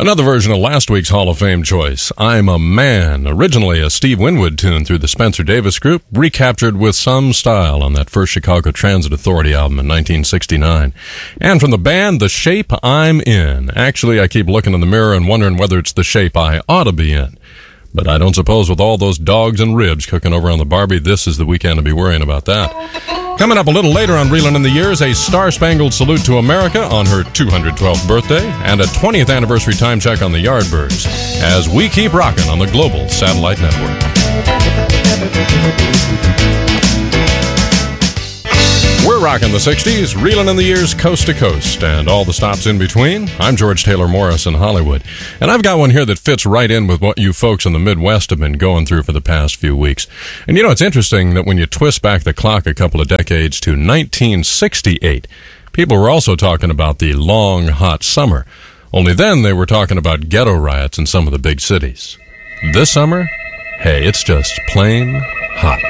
Another version of last week's Hall of Fame choice, I'm a Man, originally a Steve Winwood tune through the Spencer Davis Group, recaptured with some style on that first Chicago Transit Authority album in 1969. And from the band, The Shape I'm In. Actually, I keep looking in the mirror and wondering whether it's the shape I ought to be in. But I don't suppose with all those dogs and ribs cooking over on the Barbie, this is the weekend to be worrying about that. Coming up a little later on Reelin' in the Years, a star-spangled salute to America on her 212th birthday, and a 20th anniversary time check on the Yardbirds, as we keep rocking on the Global Satellite Network. We're rocking the 60s, reeling in the years coast to coast, and all the stops in between. I'm George Taylor Morris in Hollywood, and I've got one here that fits right in with what you folks in the Midwest have been going through for the past few weeks. And you know, it's interesting that when you twist back the clock a couple of decades to 1968, people were also talking about the long, hot summer. Only then they were talking about ghetto riots in some of the big cities. This summer, hey, it's just plain hot.